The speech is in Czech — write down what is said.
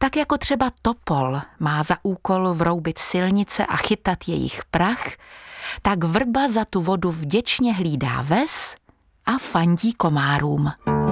Tak jako třeba topol má za úkol vroubit silnice a chytat jejich prach, tak vrba za tu vodu vděčně hlídá ves a fandí komárům.